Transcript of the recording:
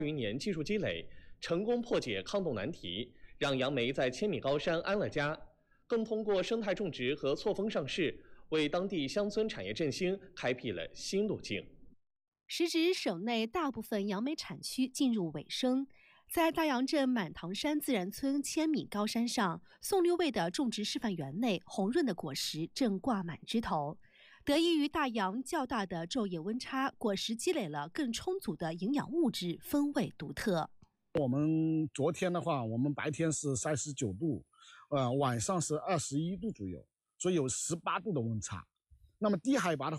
余年技术积累，成功破解抗冻难题，让杨梅在千米高山安了家。更通过生态种植和错峰上市，为当地乡村产业振兴开辟了新路径。 时值省内大部分杨梅产区进入尾声，在大杨镇满塘山自然村千米高山上，宋六卫的种植示范园内，红润的果实正挂满枝头。得益于大杨较大的昼夜温差，果实积累了更充足的营养物质，风味独特。 我们昨天的话，我们白天是39度，晚上是21度左右，所以有18度的温差。那么低海拔的话，